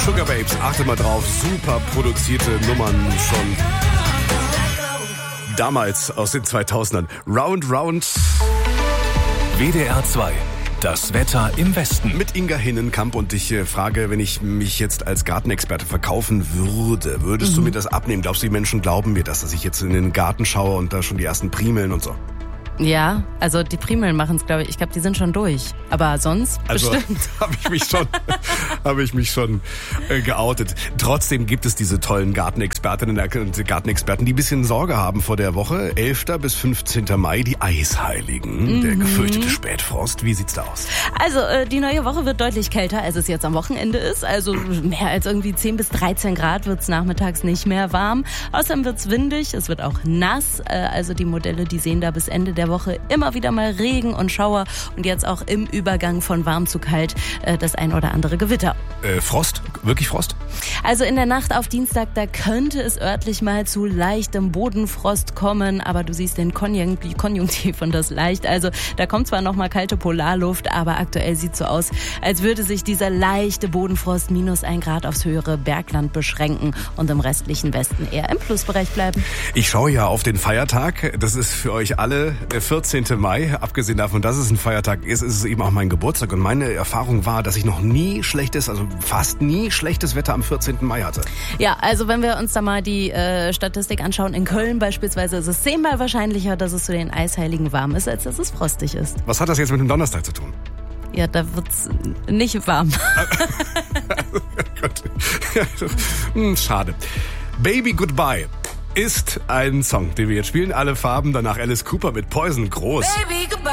Sugar Babes, achtet mal drauf, super produzierte Nummern schon damals aus den 2000ern. Round, Round. WDR 2. Das Wetter im Westen. Mit Inga Hinnenkamp und ich frage, wenn ich mich jetzt als Gartenexperte verkaufen würde, würdest du mir das abnehmen? Glaubst du, die Menschen glauben mir das, dass ich jetzt in den Garten schaue und da schon die ersten Primeln und so? Ja, also die Primeln machen es, glaube ich. Ich glaube, die sind schon durch. Aber sonst bestimmt. habe ich mich schon geoutet. Trotzdem gibt es diese tollen Gartenexpertinnen und Gartenexperten, die ein bisschen Sorge haben vor der Woche. 11. bis 15. Mai, die Eisheiligen. Der gefürchtete Spätfrost. Wie sieht's da aus? Also die neue Woche wird deutlich kälter, als es jetzt am Wochenende ist. Also mehr als irgendwie 10 bis 13 Grad wird's nachmittags nicht mehr warm. Außerdem wird's windig, es wird auch nass. Also die Modelle, die sehen da bis Ende der Woche immer wieder mal Regen und Schauer und jetzt auch im Übergang von warm zu kalt das ein oder andere Gewitter. Frost? Wirklich Frost? Also in der Nacht auf Dienstag, da könnte es örtlich mal zu leichtem Bodenfrost kommen, aber du siehst den Konjunktiv und das leicht. Also da kommt zwar noch mal kalte Polarluft, aber aktuell sieht so aus, als würde sich dieser leichte Bodenfrost -1 Grad aufs höhere Bergland beschränken und im restlichen Westen eher im Plusbereich bleiben. Ich schaue ja auf den Feiertag. Das ist für euch alle der 14. Mai. Abgesehen davon, dass es ein Feiertag ist, ist es eben auch mein Geburtstag. Und meine Erfahrung war, dass ich noch nie fast nie schlechtes Wetter am 14. Mai hatte. Ja, also wenn wir uns da mal die Statistik anschauen, in Köln beispielsweise ist es 10-mal wahrscheinlicher, dass es zu den Eisheiligen warm ist, als dass es frostig ist. Was hat das jetzt mit dem Donnerstag zu tun? Ja, da wird's nicht warm. Schade. Baby Goodbye ist ein Song, den wir jetzt spielen. Alle Farben, danach Alice Cooper mit Poison, groß. Baby, goodbye.